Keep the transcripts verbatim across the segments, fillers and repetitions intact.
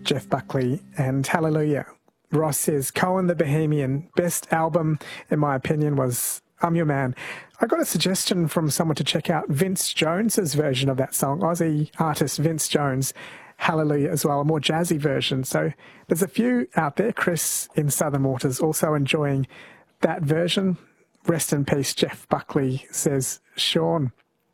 Jeff Buckley and Hallelujah. Ross says, Cohen the Bohemian, best album, in my opinion, was I'm Your Man. I got a suggestion from someone to check out Vince Jones's version of that song, Aussie artist Vince Jones, Hallelujah as well, a more jazzy version. So there's a few out there. Chris in Southern Waters also enjoying that version. Rest in peace, Jeff Buckley, says Sean.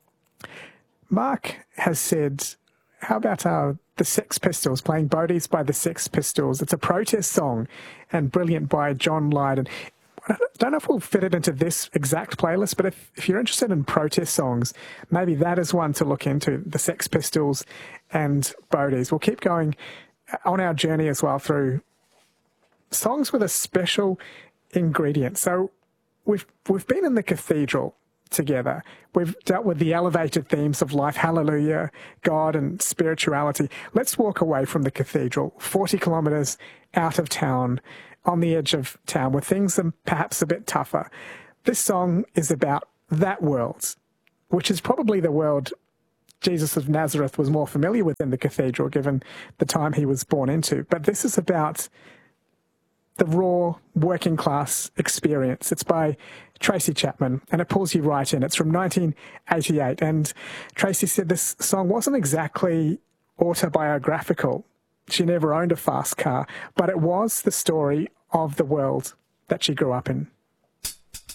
Mark has said, how about uh, the Sex Pistols, playing Bodies by the Sex Pistols? It's a protest song and brilliant by John Lydon. I don't know if we'll fit it into this exact playlist, but if, if you're interested in protest songs, maybe that is one to look into, the Sex Pistols and Bodies. We'll keep going on our journey as well through songs with a special ingredient. So we've we've been in the cathedral together. We've dealt with the elevated themes of life, hallelujah, God and spirituality. Let's walk away from the cathedral, forty kilometres out of town, on the edge of town, where things are perhaps a bit tougher. This song is about that world, which is probably the world Jesus of Nazareth was more familiar with in the cathedral, given the time he was born into. But this is about the raw working class experience. It's by Tracy Chapman, and it pulls you right in. It's from nineteen eighty-eight, and Tracy said this song wasn't exactly autobiographical. She never owned a fast car, but it was the story of the world that she grew up in.